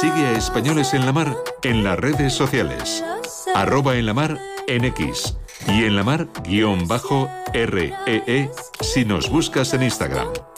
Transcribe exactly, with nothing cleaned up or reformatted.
Sigue a Españoles en la Mar en las redes sociales. Arroba en la mar en X y en la mar guión bajo R E E si nos buscas en Instagram.